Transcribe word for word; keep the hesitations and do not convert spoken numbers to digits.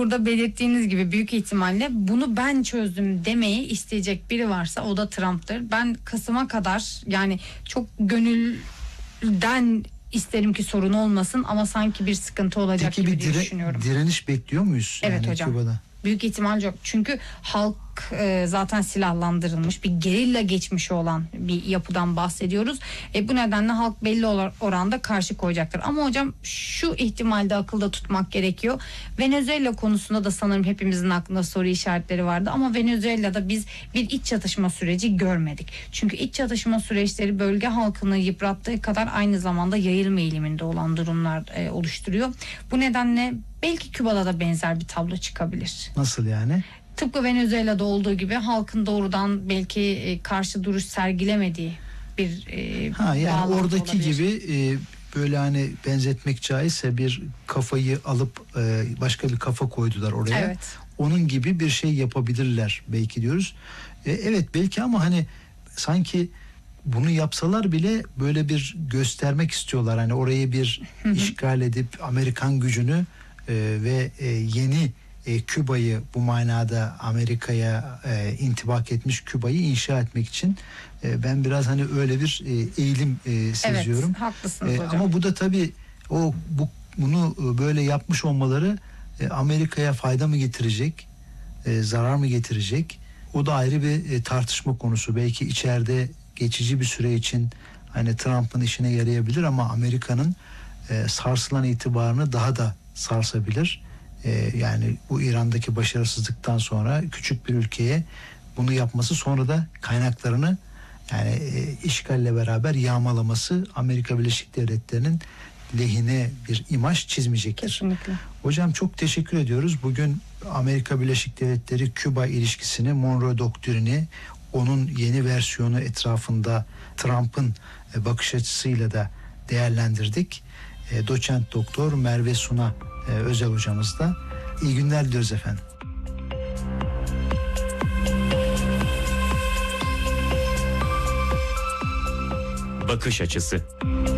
burada belirttiğiniz gibi büyük ihtimalle bunu ben çözdüm demeyi isteyecek biri varsa o da Trump'tır. Ben Kasım'a kadar yani çok gönülden isterim ki sorun olmasın ama sanki bir sıkıntı olacak Peki gibi bir diye dire- düşünüyorum. direniş bekliyor muyuz? Evet yani hocam. Küba'da? Büyük ihtimal yok. Çünkü halk e, zaten silahlandırılmış bir gerilla geçmişi olan bir yapıdan bahsediyoruz. E, bu nedenle halk belli oranda karşı koyacaktır. Ama hocam şu ihtimalde akılda tutmak gerekiyor. Venezuela konusunda da sanırım hepimizin aklında soru işaretleri vardı. Ama Venezuela'da biz bir iç çatışma süreci görmedik. Çünkü iç çatışma süreçleri bölge halkını yıprattığı kadar aynı zamanda yayılma eğiliminde olan durumlar e, oluşturuyor. Bu nedenle belki Küba'da da benzer bir tablo çıkabilir. Nasıl yani? Tıpkı Venezuela'da olduğu gibi halkın doğrudan belki e, karşı duruş sergilemediği bir e, ha yani oradaki olabilir. gibi e, böyle hani benzetmek caizse bir kafayı alıp e, başka bir kafa koydular oraya. Evet. Onun gibi bir şey yapabilirler belki diyoruz. E, evet belki ama hani sanki bunu yapsalar bile böyle bir göstermek istiyorlar. Hani orayı bir işgal edip Amerikan gücünü e, ve e, yeni e, Küba'yı bu manada Amerika'ya e, intibak etmiş Küba'yı inşa etmek için e, ben biraz hani öyle bir e, eğilim e, seziyorum. Evet, haklısınız E, hocam. ama bu da tabii o bu bunu böyle yapmış olmaları e, Amerika'ya fayda mı getirecek, e, zarar mı getirecek? O da ayrı bir e, tartışma konusu. Belki içeride geçici bir süre için hani Trump'ın işine yarayabilir ama Amerika'nın e, sarsılan itibarını daha da sarsabilir. E, yani bu İran'daki başarısızlıktan sonra küçük bir ülkeye bunu yapması, sonra da kaynaklarını yani e, işgalle beraber yağmalaması Amerika Birleşik Devletleri'nin lehine bir imaj çizmeyecektir. Kesinlikle. Hocam çok teşekkür ediyoruz. Bugün Amerika Birleşik Devletleri Küba ilişkisini, Monroe Doktrini, onun yeni versiyonu etrafında Trump'ın bakış açısıyla da değerlendirdik. E, doçent doktor Merve Suna e, Özel hocamızla. İyi günler diliyoruz efendim. Bakış açısı.